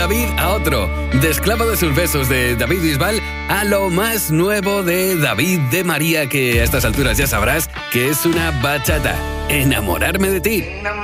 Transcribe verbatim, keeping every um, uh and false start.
David a otro. De esclavo de sus besos de David Bisbal a lo más nuevo de David de María, que a estas alturas ya sabrás que es una bachata. Enamorarme de ti.